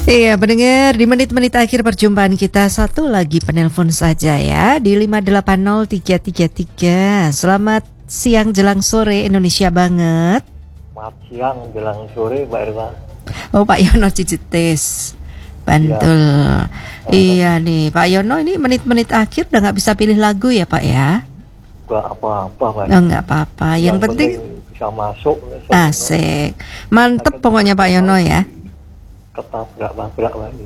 Iya, pendengar, di menit-menit akhir perjumpaan kita satu lagi penelpon saja ya di 580-333. Selamat siang jelang sore Indonesia banget. Selamat siang jelang sore Mbak Irma. Oh, Pak Yono Cijetis, Bantul. Iya nih Pak Yono, ini menit-menit akhir udah nggak bisa pilih lagu ya Pak ya? Gak apa-apa Mbak. Oh, nggak apa-apa. Yang penting bisa masuk. Asik, mantep pokoknya Pak Yono ya. Tetap gak babrak lagi.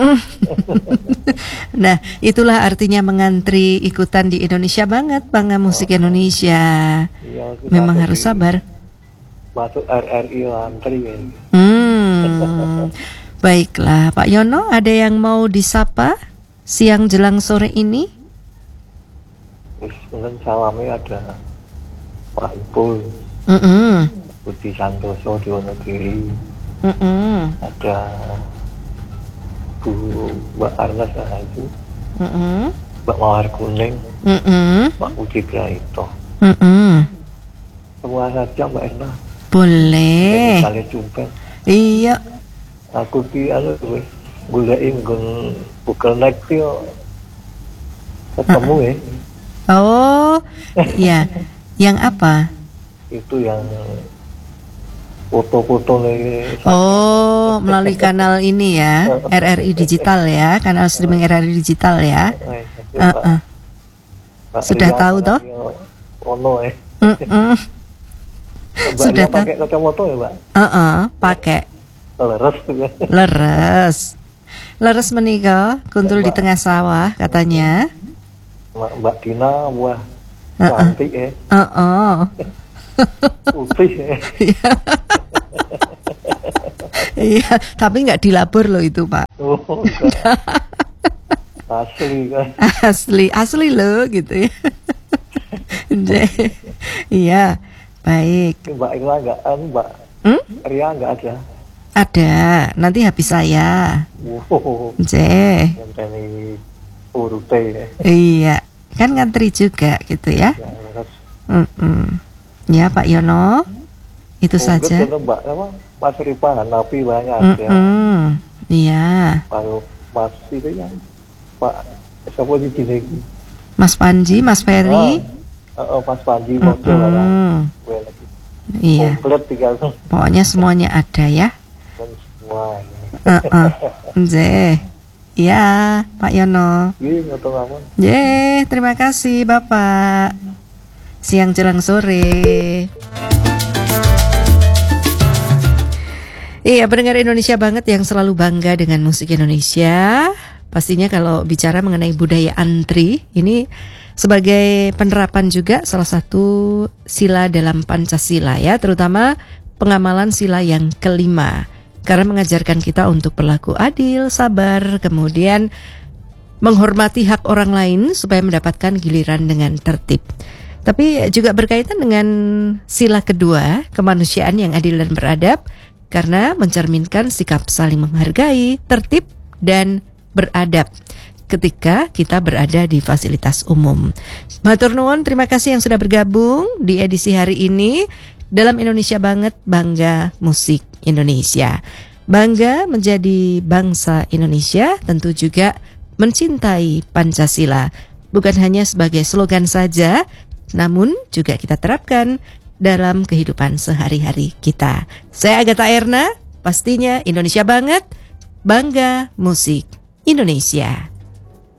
Nah, itulah artinya mengantri ikutan di Indonesia banget, Bangga Musik Indonesia. Iya, Memang harus sabar. Masuk RRI antri ya. Baiklah, Pak Yono, ada yang mau disapa siang jelang sore ini? Kemudian salamnya ada Pak Ipul, Budi Santoso di Wonogiri. Ada Bu Mbak Arnes itu, Mbak Mawar Kuning, Pak Budi Graito. Semua saja Mbak Erna. Boleh. Kalian jumpa. Iya. Aku di gulain Google Next itu ketemu ya. Oh, iya. Yang apa? Itu yang foto-foto nih. Oh, melalui kanal ini ya, RRI Digital ya, kanal streaming RRI Digital ya. Sudah tahu toh? Ono ya. Sudah tahu. Pakai kacamata ya, Mbak? Pakai. Leres ya. Leres menikah, kuntul di tengah sawah katanya. Mbak Dina, wah cantik ya. Putih ya. Iya, tapi nggak dilabur loh itu Pak. Oh, asli kan. Asli loh gitu ya. Iya, baik. Mbak Ira nggak, Mbak Ria nggak ada. Ada, nanti habis saya. Wow. Ini urute ya. Iya, kan ngantri juga gitu ya. Ya Pak Yono, itu saja. Mbak apa? Mas Ripa Hanapi banyak ya. Iya. Kalau Mas itu yang Pak siapa di sini? Mas Panji, Mas Ferry. Mas Panji model kan. Iya. Komplit tinggal. Pokoknya semuanya ada ya. Semua. Iya, Pak Yono. Terima kasih Bapak. Siang jelang sore. Iya, pendengar Indonesia banget yang selalu bangga dengan musik Indonesia. Pastinya kalau bicara mengenai budaya antri, ini sebagai penerapan juga salah satu sila dalam Pancasila ya, terutama pengamalan sila yang kelima. Karena mengajarkan kita untuk berlaku adil, sabar, kemudian menghormati hak orang lain supaya mendapatkan giliran dengan tertib. Tapi juga berkaitan dengan sila kedua, kemanusiaan yang adil dan beradab, karena mencerminkan sikap saling menghargai, tertib, dan beradab ketika kita berada di fasilitas umum. Matur nuwun, terima kasih yang sudah bergabung di edisi hari ini dalam Indonesia Banget, Bangga Musik Indonesia. Bangga menjadi bangsa Indonesia, tentu juga mencintai Pancasila. Bukan hanya sebagai slogan saja, namun juga kita terapkan dalam kehidupan sehari-hari kita. Saya Agatha Erna, pastinya Indonesia Banget, Bangga Musik Indonesia.